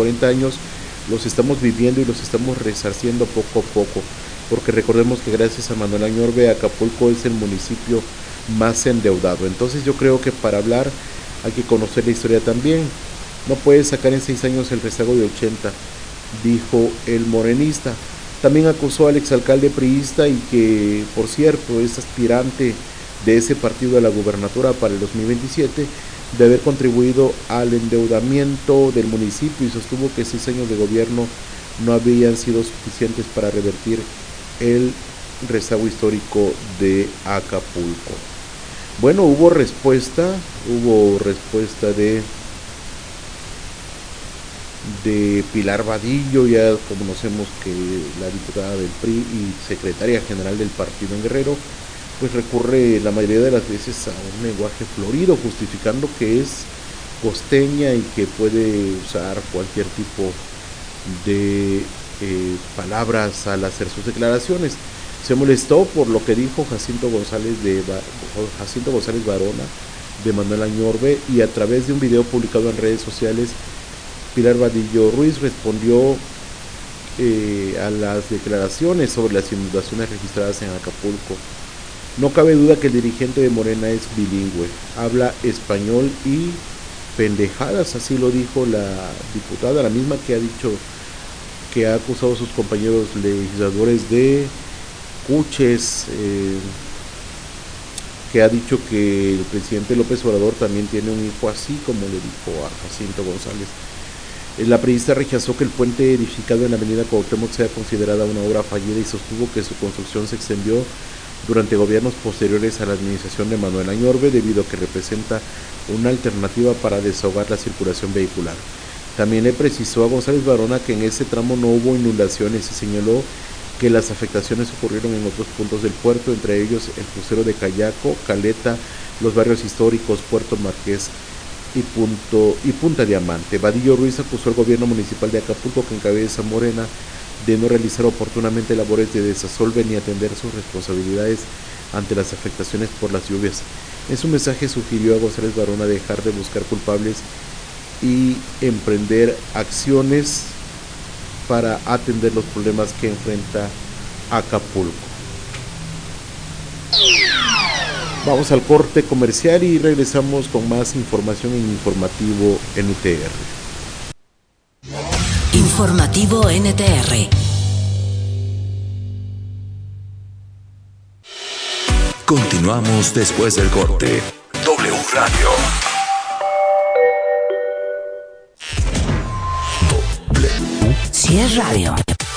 40 años los estamos viviendo y los estamos resarciendo poco a poco, porque recordemos que gracias a Manuel Añorbe, Acapulco es el municipio más endeudado. Entonces yo creo que para hablar hay que conocer la historia también. No puedes sacar en 6 años el rezago de 80, dijo el morenista. También acusó al exalcalde priista y que, por cierto, es aspirante de ese partido a la gubernatura para el 2027, de haber contribuido al endeudamiento del municipio, y sostuvo que 6 años de gobierno no habían sido suficientes para revertir el rezago histórico de Acapulco. Bueno, hubo respuesta de Pilar Vadillo. Ya conocemos que la diputada del PRI y secretaria general del partido en Guerrero, pues recurre la mayoría de las veces a un lenguaje florido, justificando que es costeña y que puede usar cualquier tipo de palabras al hacer sus declaraciones. Se molestó por lo que dijo Jacinto González Varona de Manuel Añorbe, y a través de un video publicado en redes sociales, Pilar Vadillo Ruiz respondió a las declaraciones sobre las inundaciones registradas en Acapulco. No cabe duda que el dirigente de Morena es bilingüe, habla español y pendejadas, así lo dijo la diputada, la misma que ha dicho, que ha acusado a sus compañeros legisladores de cuches, que ha dicho que el presidente López Obrador también tiene un hijo así, como le dijo a Jacinto González. La priista rechazó que el puente edificado en la avenida Cuauhtémoc sea considerada una obra fallida y sostuvo que su construcción se extendió durante gobiernos posteriores a la administración de Manuel Añorbe, debido a que representa una alternativa para desahogar la circulación vehicular. También le precisó a González Varona que en ese tramo no hubo inundaciones y señaló que las afectaciones ocurrieron en otros puntos del puerto, entre ellos el crucero de Cayaco, Caleta, los barrios históricos, Puerto Marqués y Punta Diamante. Vadillo Ruiz acusó al gobierno municipal de Acapulco, que encabeza Morena, de no realizar oportunamente labores de desasolve ni atender sus responsabilidades ante las afectaciones por las lluvias. En su mensaje sugirió a González Varona dejar de buscar culpables y emprender acciones para atender los problemas que enfrenta Acapulco. Vamos al corte comercial y regresamos con más información en Informativo NTR. Informativo NTR. Continuamos después del corte. W Radio. Si es radio,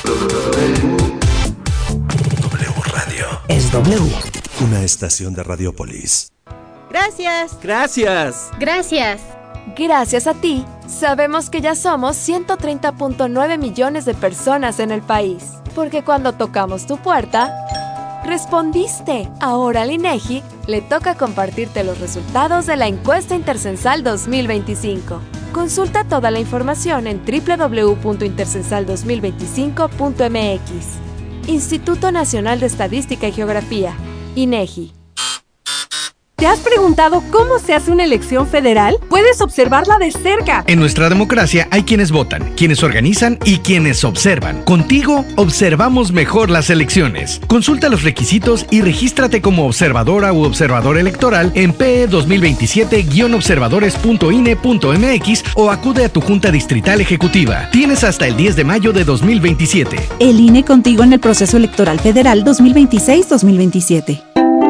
W Radio. es W. Una estación de Radiopolis. Gracias. Gracias. Gracias. Gracias a ti, sabemos que ya somos 130.9 millones de personas en el país. Porque cuando tocamos tu puerta, respondiste. Ahora al INEGI le toca compartirte los resultados de la encuesta Intercensal 2025. Consulta toda la información en www.intercensal2025.mx. Instituto Nacional de Estadística y Geografía, INEGI. ¿Te has preguntado cómo se hace una elección federal? Puedes observarla de cerca. En nuestra democracia hay quienes votan, quienes organizan y quienes observan. Contigo observamos mejor las elecciones. Consulta los requisitos y regístrate como observadora u observador electoral en PE 2027-observadores.ine.mx o acude a tu Junta Distrital Ejecutiva. Tienes hasta el 10 de mayo de 2027. El INE contigo en el proceso electoral federal 2026-2027.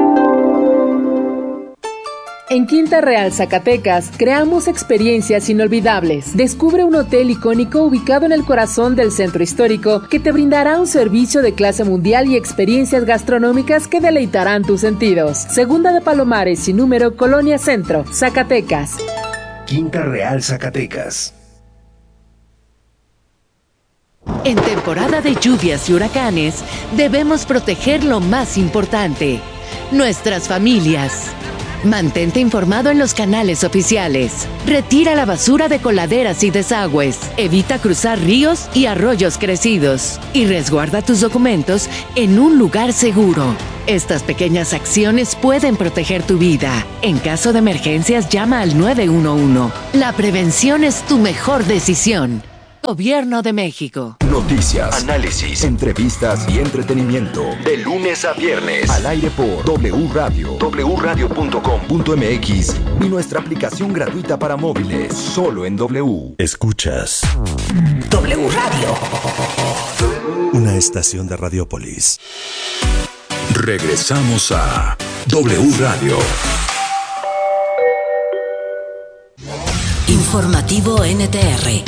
En Quinta Real, Zacatecas, creamos experiencias inolvidables. Descubre un hotel icónico ubicado en el corazón del centro histórico que te brindará un servicio de clase mundial y experiencias gastronómicas que deleitarán tus sentidos. Segunda de Palomares, sin número, Colonia Centro, Zacatecas. Quinta Real, Zacatecas. En temporada de lluvias y huracanes, debemos proteger lo más importante: nuestras familias. Mantente informado en los canales oficiales. Retira la basura de coladeras y desagües. Evita cruzar ríos y arroyos crecidos. Y resguarda tus documentos en un lugar seguro. Estas pequeñas acciones pueden proteger tu vida. En caso de emergencias, llama al 911. La prevención es tu mejor decisión. Gobierno de México. Noticias, análisis, entrevistas y entretenimiento. De lunes a viernes. Al aire por W Radio, wradio.com.mx y nuestra aplicación gratuita para móviles. Solo en W. Escuchas W Radio. Una estación de Radiopolis. Regresamos a W Radio. Informativo NTR.